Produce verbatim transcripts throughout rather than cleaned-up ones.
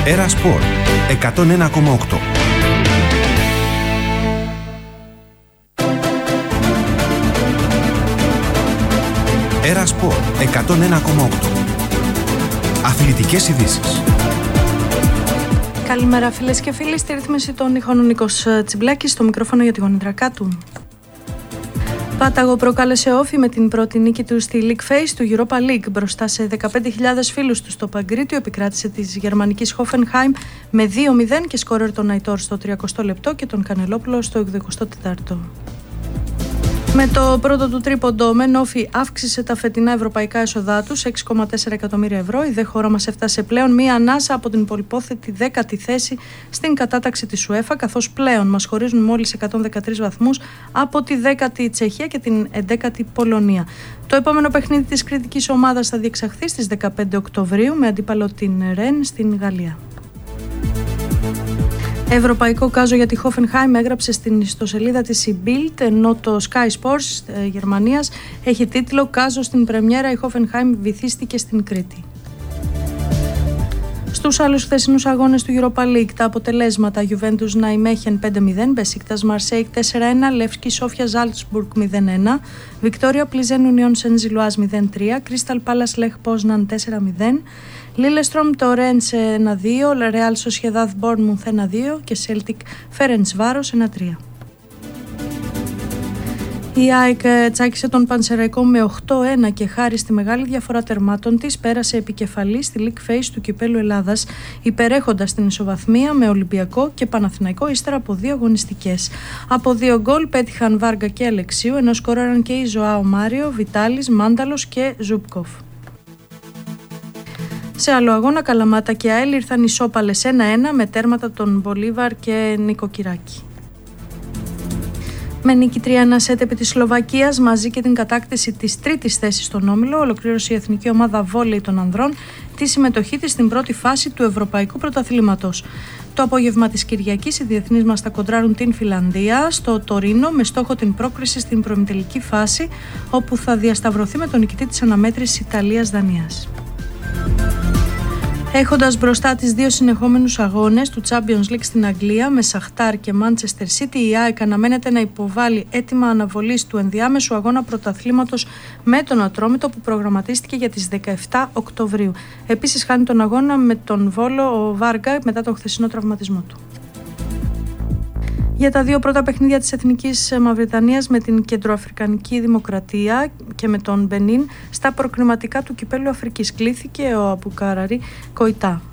Έρα Σπορ εκατόν ένα κόμμα οκτώ. Έρα Σπορ εκατόν ένα κόμμα οκτώ. Αθλητικές ειδήσεις. Καλημέρα φίλες και φίλοι, στη ρύθμιση των ήχων ο Νίκος Τσιμπλάκης, στο μικρόφωνο για τη γονιδρακά του. Πάταγο προκάλεσε όφη με την πρώτη νίκη του στη League Phase του Europa League. Μπροστά σε δεκαπέντε χιλιάδες φίλους του στο Παγκρίτιο επικράτησε της γερμανικής Hoffenheim με δύο μηδέν και σκόρερ τον Αϊτόρ στο τριακοστό λεπτό και τον Κανελόπουλο στο ογδοηκοστό τέταρτο. Με το πρώτο του τρίποντο, ο Μεν Όφη αύξησε τα φετινά ευρωπαϊκά έσοδά του σε έξι κόμμα τέσσερα εκατομμύρια ευρώ. Η δε χώρα μας έφτασε πλέον μία ανάσα από την πολυπόθετη δέκατη θέση στην κατάταξη της UEFA, καθώς πλέον μας χωρίζουν μόλις εκατόν δεκατρείς βαθμούς από τη δέκατη Τσεχία και την εντέκατη Πολωνία. Το επόμενο παιχνίδι της κριτικής ομάδας θα διεξαχθεί στις δεκαπέντε Οκτωβρίου με αντίπαλο την Ρεν στην Γαλλία. Ευρωπαϊκό κάζο για τη Hoffenheim έγραψε στην ιστοσελίδα της η Bild, ενώ το Sky Sports ε, Γερμανίας έχει τίτλο «Κάζο στην πρεμιέρα, η Hoffenheim βυθίστηκε στην Κρήτη». Στους άλλους χθεσινούς αγώνες του Europa League, τα αποτελέσματα: Juventus Nijmegen πέντε μηδέν, Besiktas Marseille τέσσερα ένα, Levski Sofia Salzburg μηδέν ένα, Victoria Plizen Union Saint-Gilloise μηδέν τρία, Crystal Palace Lech Poznan τέσσερα μηδέν, Lillestrøm Torrens ένα δύο, Real Sociedad Bournemouth ένα δύο και Celtic Ferencváros ένα τρία. Η ΑΕΚ τσάκισε τον Πανσεραϊκό με οκτώ ένα και χάρη στη μεγάλη διαφορά τερμάτων της πέρασε επικεφαλή στη League Phase του Κυπέλλου Ελλάδας, υπερέχοντας την ισοβαθμία με Ολυμπιακό και Παναθηναϊκό ύστερα από δύο αγωνιστικές. Από δύο γκολ πέτυχαν Βάργα και Αλεξίου, ενώ σκόραραν και οι Ζωάο Μάριο, Βιτάλης, Μάνταλος και Ζούπκοφ. Σε άλλο αγώνα, Καλαμάτα και ΑΕΛ ήρθαν ισόπαλες ένα ένα με τέρματα των Μπολίβαρ και Νικοκυράκη. Με νίκη τρία ένα σετ επί της Σλοβακίας, μαζί και την κατάκτηση της τρίτης θέσης στον όμιλο, ολοκλήρωσε η εθνική ομάδα βόλεϊ των ανδρών τη συμμετοχή της στην πρώτη φάση του Ευρωπαϊκού Πρωταθλήματος. Το απόγευμα της Κυριακής, οι διεθνείς μας θα κοντράρουν την Φινλανδία στο Τωρίνο με στόχο την πρόκριση στην προημιτελική φάση, όπου θα διασταυρωθεί με τον νικητή της αναμέτρησης Ιταλίας-Δανίας. Έχοντας μπροστά τις δύο συνεχόμενους αγώνες του Champions League στην Αγγλία με Σαχτάρ και Manchester City, η ΑΕΚ αναμένεται να υποβάλει αίτημα αναβολής του ενδιάμεσου αγώνα πρωταθλήματος με τον Ατρόμητο που προγραμματίστηκε για τις δεκαεπτά Οκτωβρίου. Επίσης χάνει τον αγώνα με τον Βόλο ο Βάργα μετά τον χθεσινό τραυματισμό του. Για τα δύο πρώτα παιχνίδια της Εθνικής Μαυριτανίας με την Κεντροαφρικανική Δημοκρατία και με τον Μπενίν στα προκριματικά του Κυπέλλου Αφρικής κλήθηκε ο Αμπουκάραρη Κοϊτά.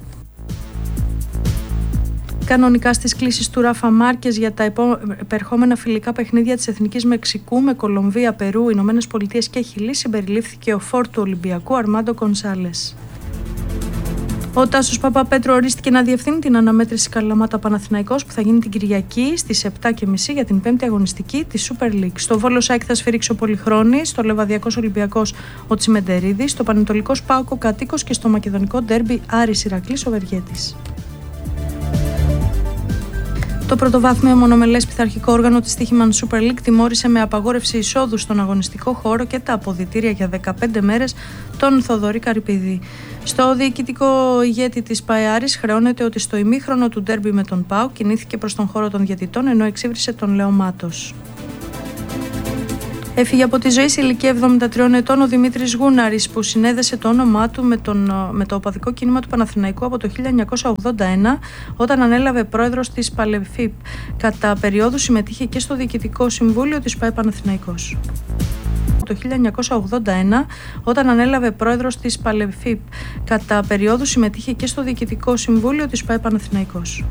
Κανονικά στις κλήσεις του Ράφα Μάρκες για τα επερχόμενα φιλικά παιχνίδια της Εθνικής Μεξικού με Κολομβία, Περού, Ηνωμένες Πολιτείες και Χιλή συμπεριλήφθηκε ο φορ του Ολυμπιακού Αρμάντο Κονσάλες. Ο Τάσος Παπαπέτρου ορίστηκε να διευθύνει την αναμέτρηση Καλαμάτα Παναθηναϊκός που θα γίνει την Κυριακή στις επτά και μισή για την πέμπτη αγωνιστική της Super League. Στο Βόλο ΣΑΕΚ θα σφυρίξει ο Πολυχρόνης, στο Λεβαδιακός Ολυμπιακός ο Τσιμεντερίδης, στο Πανετολικός ΠΑΟΚ ο Κατοίκος και στο Μακεδονικό Ντέρμπι Άρης Ηρακλής ο Βεργέτης. Το πρωτοβάθμιο μονομελές πειθαρχικό όργανο της Στοίχημαν Super League τιμώρησε με απαγόρευση εισόδου στον αγωνιστικό χώρο και τα αποδυτήρια για δεκαπέντε μέρες τον Θοδωρή Καρυπίδη. Στο διοικητικό ηγέτη της ΠΑΕ χρεώνεται ότι στο ημίχρονο του ντέρμπι με τον ΠΑΟ κινήθηκε προς τον χώρο των διαιτητών ενώ εξύβρισε τον Λέο Μάτος. Έφυγε από τη ζωή σε ηλικία εβδομήντα τριών ετών ο Δημήτρης Γούναρης, που συνέδεσε το όνομά του με, τον, με το οπαδικό κίνημα του Παναθηναϊκού από το χίλια εννιακόσια ογδόντα ένα, όταν ανέλαβε πρόεδρος της Παλεφίπ. Κατά περίοδου συμμετείχε και στο Διοικητικό Συμβούλιο της ΠΑΕ Παναθηναϊκός. Το χίλια εννιακόσια ογδόντα ένα, όταν ανέλαβε πρόεδρος της Παλεφίπ. Κατά περίοδου συμμετείχε και στο Διοικητικό Συμβούλιο της ΠΑΕ Παναθηναϊκός.